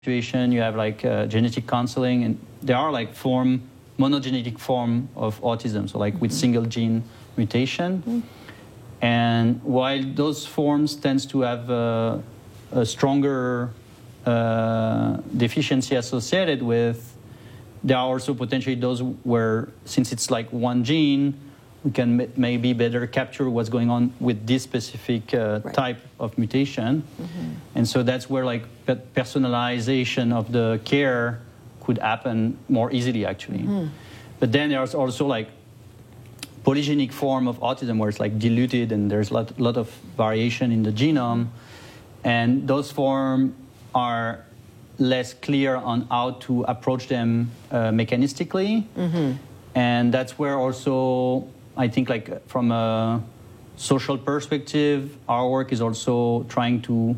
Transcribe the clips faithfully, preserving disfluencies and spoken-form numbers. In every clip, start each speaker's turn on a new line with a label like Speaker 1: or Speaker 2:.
Speaker 1: situation, you have like uh, genetic counseling, and there are like form, monogenetic form of autism, so like with single gene mutation. Mm-hmm. And while those forms tends to have uh, a stronger uh, deficiency associated with, there are also potentially those where, since it's like one gene, we can m maybe better capture what's going on with this specific uh, right. type of mutation. Mm-hmm. And so that's where like pe personalization of the care could happen more easily, actually. Mm-hmm. But then there's also like polygenic form of autism where it's like diluted and there's a lot, lot of variation in the genome. And those forms are less clear on how to approach them uh, mechanistically. Mm-hmm. And that's where also, I think like from a social perspective, our work is also trying to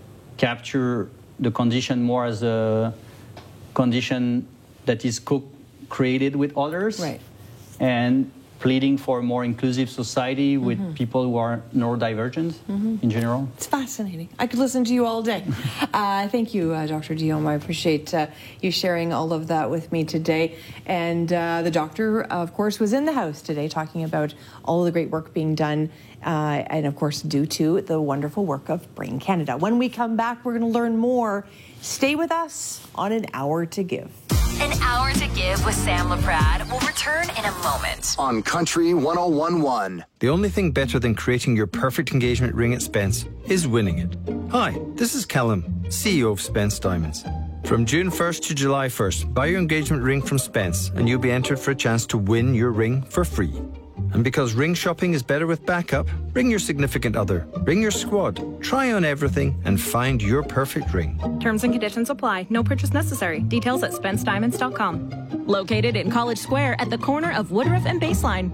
Speaker 1: capture the condition more as a condition that is co-created with others. Right. And pleading for a more inclusive society with mm-hmm. people who are neurodivergent mm-hmm. in general.
Speaker 2: It's fascinating. I could listen to you all day. uh, thank you, uh, Doctor Diome. I appreciate uh, you sharing all of that with me today. And uh, the doctor, of course, was in the house today talking about all of the great work being done, uh, and of course, due to the wonderful work of Brain Canada. When we come back, we're going to learn more. Stay with us on An Hour to Give.
Speaker 3: An Hour to Give with Sam Laprade will return in a moment.
Speaker 4: On Country one oh one point one.
Speaker 5: The only thing better than creating your perfect engagement ring at Spence is winning it. Hi, this is Callum, C E O of Spence Diamonds. From June first to July first, buy your engagement ring from Spence and you'll be entered for a chance to win your ring for free. And because ring shopping is better with backup, bring your significant other, bring your squad, try on everything and find your perfect ring.
Speaker 6: Terms and conditions apply. No purchase necessary. Details at spence diamonds dot com. Located in College Square at the corner of Woodruff and Baseline.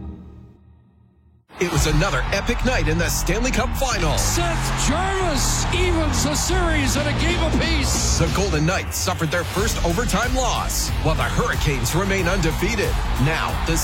Speaker 7: It was another epic night in the Stanley Cup Final.
Speaker 8: Seth Jarvis evens the series at a game apiece.
Speaker 7: The Golden Knights suffered their first overtime loss, while the Hurricanes remain undefeated. Now, the